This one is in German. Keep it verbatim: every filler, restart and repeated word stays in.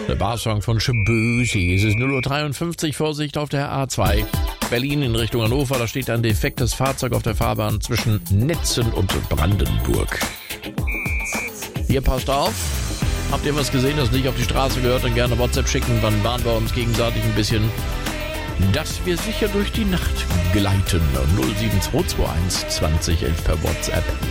Der Barsong von Schebösi. Es ist null Uhr dreiundfünfzig, Vorsicht auf der A zwei. Berlin in Richtung Hannover, da steht ein defektes Fahrzeug auf der Fahrbahn zwischen Netzen und Brandenburg. Ihr passt auf. Habt ihr was gesehen, das nicht auf die Straße gehört, dann gerne WhatsApp schicken, dann warnen wir uns gegenseitig ein bisschen, dass wir sicher durch die Nacht gleiten. null sieben zwei zwei eins zwanzig elf per WhatsApp.